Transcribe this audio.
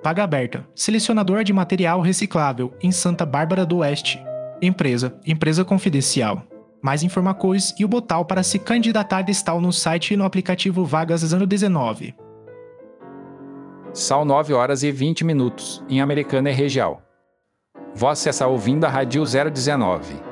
Vaga aberta. Selecionador de material reciclável em Santa Bárbara do Oeste. Empresa confidencial. Mais informações e o botão para se candidatar estão no site e no aplicativo Vagas 019. São 9h20 em Americana e região. Você está ouvindo a Rádio 019.